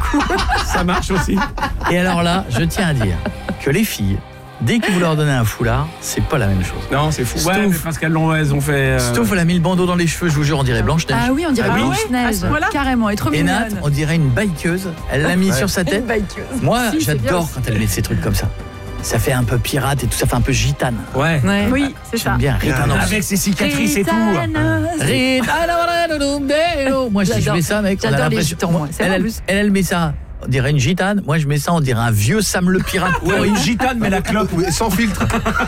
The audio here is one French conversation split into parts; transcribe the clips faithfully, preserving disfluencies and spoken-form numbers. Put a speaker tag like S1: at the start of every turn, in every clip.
S1: Ça marche aussi.
S2: Et alors là, je tiens à dire que les filles, dès que vous leur donnez un foulard, c'est pas la même chose.
S1: Non, c'est fou.
S2: Stouff.
S1: Ouais, mais parce qu'elles l'ont, elles ont fait. Euh...
S2: Stouff, elle a mis le bandeau dans les cheveux, je vous jure, on dirait Blanche-Neige.
S3: Ah oui, on dirait
S2: Ah oui.
S3: Blanche-Neige.
S4: Voilà.
S3: Carrément, elle est trop
S2: Et Nat,
S3: mignonne.
S2: on dirait une bikeuse. Elle l'a mis
S5: Ouais.
S2: sur sa tête.
S3: Une bikeuse.
S2: Moi,
S3: Si, c'est bien
S2: j'adore
S3: aussi.
S2: quand elle met ces trucs comme ça. Ça fait un peu pirate et tout, ça fait un peu gitane.
S1: Ouais.
S3: Ouais.
S4: Oui, c'est ça.
S2: J'aime bien Ritano.
S1: Avec ses cicatrices et tout.
S2: Ritano. Moi, si je
S3: J'adore.
S2: mets ça, mec, on a
S3: J'adore les
S2: l'impression.
S3: gitans, moi. C'est
S2: Elle,
S3: vrai, en
S2: elle,
S3: plus.
S2: elle, elle met ça. On dirait une gitane. Moi, je mets ça, on dirait un vieux Sam le pirate.
S1: Ouais, une gitane, mais la clope.
S5: Oui, sans filtre.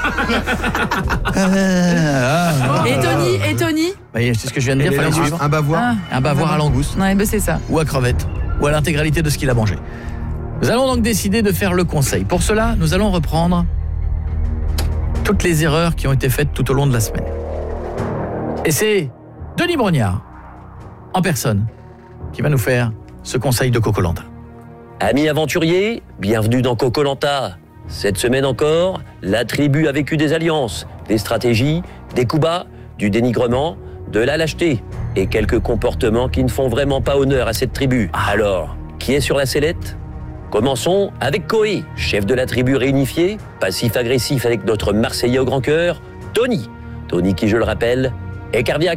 S2: Ah,
S3: Et Tony, et Tony
S2: bah, c'est ce que je viens de dire,
S1: Et
S2: fallait
S1: les
S2: suivre.
S5: Un bavoir.
S3: Ah.
S2: Un bavoir à langouste.
S3: Ouais, bah c'est ça.
S2: Ou à crevette, ou à l'intégralité de ce qu'il a mangé. Nous allons donc décider de faire le conseil. Pour cela, nous allons reprendre toutes les erreurs qui ont été faites tout au long de la semaine. Et c'est Denis Brognard, en personne, qui va nous faire ce conseil de Koh-Lanta.
S6: Amis aventuriers, bienvenue dans Koh-Lanta. Cette semaine encore, la tribu a vécu des alliances, des stratégies, des coups bas, du dénigrement, de la lâcheté et quelques comportements qui ne font vraiment pas honneur à cette tribu. Alors, qui est sur la sellette ? Commençons avec Koé, chef de la tribu réunifiée, passif-agressif avec notre Marseillais au grand cœur, Tony. Tony qui, je le rappelle, est cardiaque.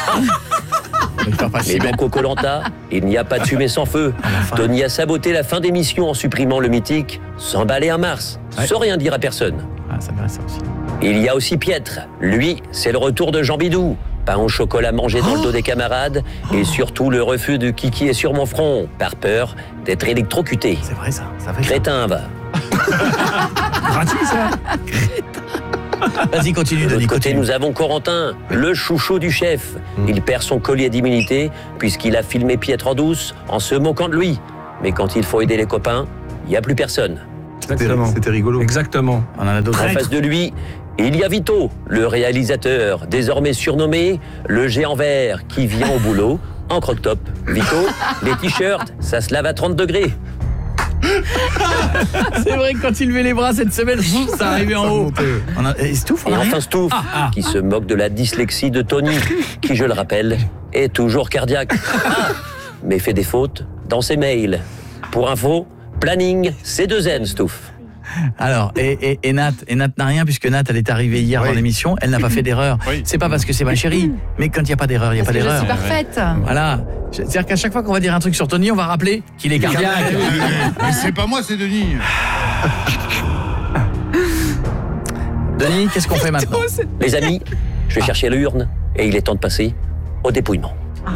S6: Mais dans Koh-Lanta, il n'y a pas de fumée sans feu. Tony a saboté la fin d'émission en supprimant le mythique « S'emballer un Mars
S2: Ouais. »
S6: sans rien dire à personne.
S2: Ah, ça m'intéresse ça aussi.
S6: Il y a aussi Pietre. Lui, c'est le retour de Jean Bidou. Pain au chocolat mangé dans le dos des camarades et surtout le refus de Kiki est sur mon front, par peur d'être électrocuté.
S2: C'est vrai ça, ça fait ça.
S6: Crétin, va.
S1: Gratuit, ça.
S2: Vas-y, continue,
S6: De
S2: Denis,
S6: l'autre côté,
S2: continue.
S6: nous avons Corentin, le chouchou du chef. Il perd son collier d'immunité puisqu'il a filmé Pietre en douce en se moquant de lui. Mais quand il faut aider les copains, il n'y a plus personne.
S5: C'était c'était rigolo.
S1: Exactement.
S2: On en a d'autres.
S6: En face de lui, il y a Vito, le réalisateur, désormais surnommé le géant vert qui vient au boulot en croque-top. Vito, les t-shirts, ça se lave à trente degrés.
S2: C'est vrai que quand il levait les bras cette semaine, ça arrivait en haut. On a... Et Stouff, on
S6: Et
S2: a rien.
S6: enfin Stouff, qui se moque de la dyslexie de Tony, qui, je le rappelle, est toujours cardiaque. Ah, mais fait des fautes dans ses mails. Pour info, planning, c'est deux N, Stouff.
S2: Alors, et, et, et Nat, et Nat n'a rien puisque Nat, elle est arrivée hier
S5: Oui.
S2: dans l'émission, elle n'a pas fait d'erreur.
S5: Oui.
S2: C'est pas parce que c'est ma chérie, mais quand il n'y a pas d'erreur, il n'y a pas
S3: Parce que je
S2: d'erreur.
S3: suis parfaite.
S2: Voilà. C'est-à-dire qu'à chaque fois qu'on va dire un truc sur Tony, on va rappeler qu'il est cardiaque.
S5: Mais c'est pas moi, c'est Denis.
S2: Denis, qu'est-ce qu'on fait maintenant?
S6: Les amis, je vais chercher l'urne et il est temps de passer au dépouillement.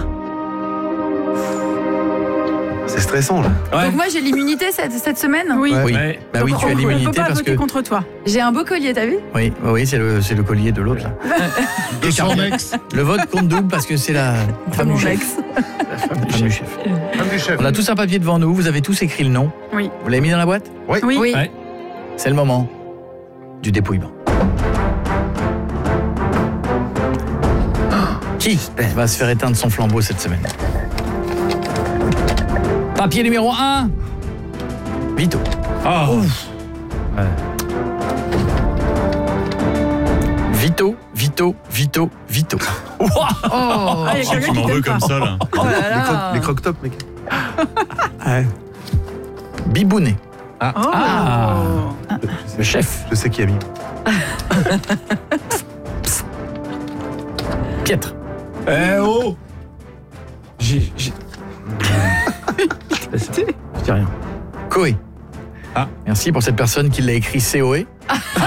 S5: C'est stressant, là.
S1: Ouais.
S3: Donc moi j'ai l'immunité cette, cette semaine.
S4: Oui.
S2: Oui,
S1: Ouais.
S2: bah oui,
S4: Donc,
S2: tu as
S4: on- On
S2: l'immunité
S4: peut pas
S2: parce
S4: voter
S2: que...
S4: contre toi.
S3: J'ai un beau collier, t'as vu?
S2: Oui, oui, oui, c'est le, c'est le collier de l'autre, là.
S5: De son ex.
S2: Le vote compte double parce que c'est la femme
S3: Mon
S2: du chef.
S3: ex.
S2: La femme du chef.
S5: Comme du chef.
S2: On a tous un papier devant nous, vous avez tous écrit le nom.
S4: Oui.
S2: Vous l'avez mis dans la boîte?
S5: Oui.
S4: Oui.
S3: Oui.
S1: Ouais.
S2: C'est le moment du dépouillement. Qui va se faire éteindre son flambeau cette semaine? Papier numéro un. Vito.
S1: Oh.
S2: Vito, Vito, Vito, Vito.
S3: Oh.
S4: Ah, il y a quelqu'un qui t'aime pas.
S5: ça, là.
S3: Oh là
S5: Les,
S3: là.
S5: croque- les croque-top, mec.
S2: Bibounet.
S4: Oh.
S2: Ah. Le chef.
S5: Je sais qui a mis.
S2: Pietre.
S1: Eh oh. J'ai... j'ai-
S2: Je dis rien. Koé.
S1: Ah.
S2: Merci pour cette personne qui l'a écrit C O E.